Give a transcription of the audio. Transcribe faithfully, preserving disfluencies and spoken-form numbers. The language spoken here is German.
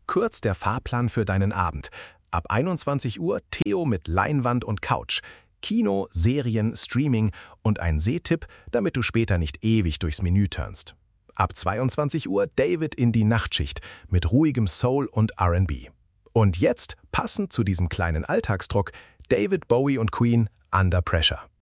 Kurz der Fahrplan für deinen Abend. Ab einundzwanzig Uhr Theo mit Leinwand und Couch. Kino, Serien, Streaming und ein Sehtipp, damit du später nicht ewig durchs Menü turnst. Ab zweiundzwanzig Uhr David in die Nachtschicht mit ruhigem Soul und R and B. Und jetzt, passend zu diesem kleinen Alltagsdruck, David Bowie und Queen Under Pressure.